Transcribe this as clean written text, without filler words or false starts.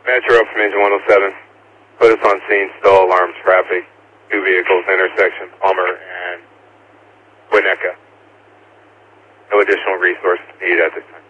Metro from engine 107. Put us on scene, still alarms, traffic, 2 vehicles, intersection, Palmer and Winnetka. No additional resources needed at this time.